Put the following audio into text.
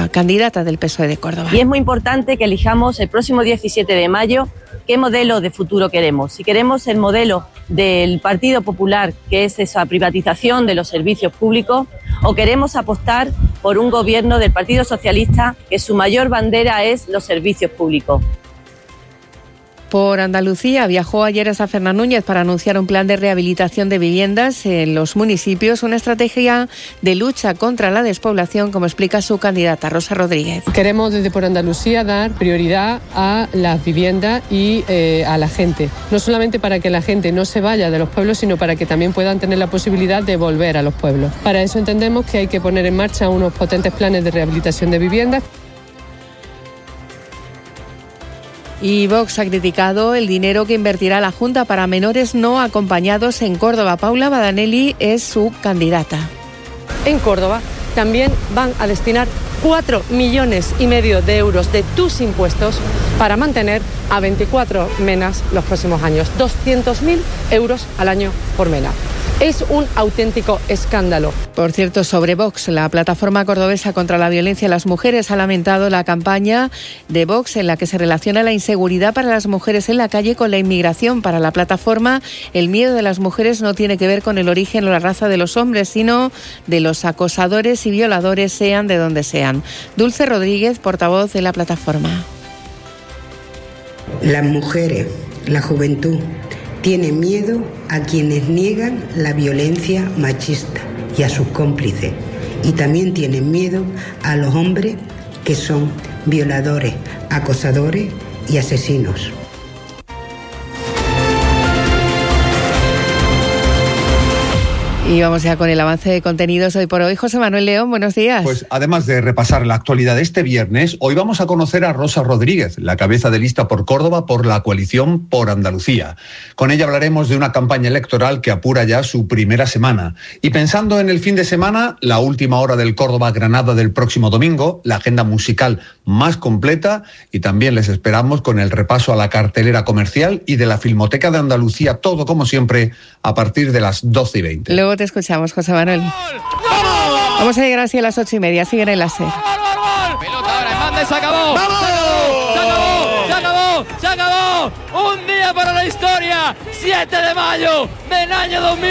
la candidata del PSOE de Córdoba. Y es muy importante que elijamos el próximo 17 de mayo qué modelo de futuro queremos. Si queremos el modelo del Partido Popular, que es esa privatización de los servicios públicos, o queremos apostar por un gobierno del Partido Socialista que su mayor bandera es los servicios públicos. Por Andalucía viajó ayer a San Fernando Núñez para anunciar un plan de rehabilitación de viviendas en los municipios, una estrategia de lucha contra la despoblación, como explica su candidata Rosa Rodríguez. Queremos desde Por Andalucía dar prioridad a las viviendas y a la gente, no solamente para que la gente no se vaya de los pueblos, sino para que también puedan tener la posibilidad de volver a los pueblos. Para eso entendemos que hay que poner en marcha unos potentes planes de rehabilitación de viviendas. Y Vox ha criticado el dinero que invertirá la Junta para menores no acompañados en Córdoba. Paula Badanelli es su candidata. En Córdoba también van a destinar 4,5 millones de euros de tus impuestos para mantener a 24 menas los próximos años. 200.000 euros al año por mena. Es un auténtico escándalo. Por cierto, sobre Vox, la plataforma cordobesa contra la violencia a las mujeres ha lamentado la campaña de Vox en la que se relaciona la inseguridad para las mujeres en la calle con la inmigración. Para la plataforma, el miedo de las mujeres no tiene que ver con el origen o la raza de los hombres, sino de los acosadores y violadores, sean de donde sean. Dulce Rodríguez, portavoz de la plataforma. Las mujeres, la juventud, tienen miedo a quienes niegan la violencia machista y a sus cómplices. Y también tienen miedo a los hombres que son violadores, acosadores y asesinos. Y vamos ya con el avance de contenidos hoy por hoy. José Manuel León, buenos días. Pues además de repasar la actualidad de este viernes, hoy vamos a conocer a Rosa Rodríguez, la cabeza de lista por Córdoba por la coalición Por Andalucía. Con ella hablaremos de una campaña electoral que apura ya su primera semana. Y pensando en el fin de semana, la última hora del Córdoba-Granada del próximo domingo, la agenda musical más completa, y también les esperamos con el repaso a la cartelera comercial y de la Filmoteca de Andalucía, todo como siempre a partir de las 12:20. Luego te escuchamos, José Manuel. ¡Vamos! Vamos a llegar así a las 8:30. Siguen en la SER. Pelota ahora, Hernández, se acabó. ¡Vamos! Se acabó. Un día para la historia. 7 de mayo del año 2000.